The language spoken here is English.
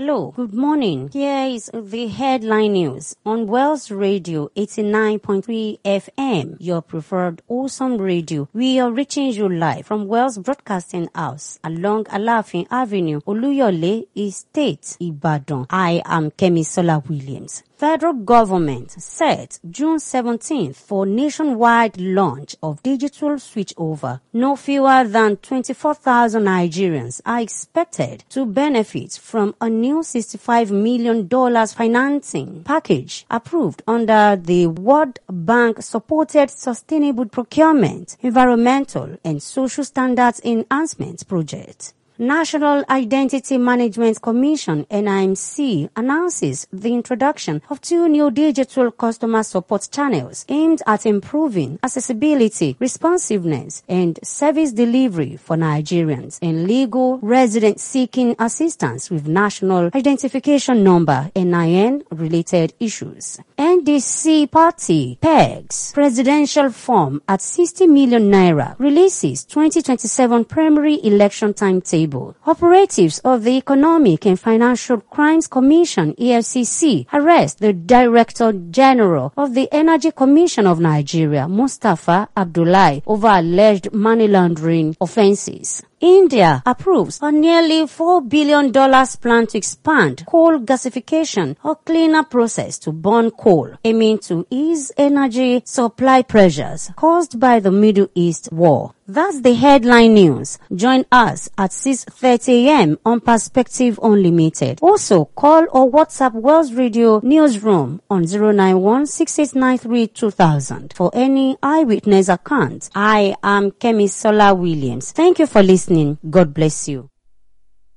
Hello, good morning. Here is the headline news on Wells Radio 89.3 FM, your preferred awesome radio. We are reaching you live from Wells Broadcasting House along Alafin Avenue, Oluyole Estate, Ibadan. I am Kemisola Williams. Federal government set June 17th for nationwide launch of digital switchover. No fewer than 24,000 Nigerians are expected to benefit from a new $65 million financing package approved under the World Bank supported Sustainable Procurement, Environmental and Social Standards Enhancement Project. National Identity Management Commission (NIMC) announces the introduction of 2 new digital customer support channels aimed at improving accessibility, responsiveness, and service delivery for Nigerians and legal residents seeking assistance with National Identification Number (NIN) related issues. NDC party pegs presidential form at 60 million naira, releases 2027 primary election timetable. Operatives of the Economic and Financial Crimes Commission (EFCC) arrest the Director General of the Energy Commission of Nigeria, Mustafa Abdullahi, over alleged money laundering offences. India approves a nearly $4 billion plan to expand coal gasification or cleaner process to burn coal, aiming to ease energy supply pressures caused by the Middle East war. That's the headline news. Join us at 6:30 a.m. on Perspective Unlimited. Also, call or WhatsApp Wells Radio Newsroom on 091-6893-2000 for any eyewitness account. I am Kemisola Williams. Thank you for listening. God bless you.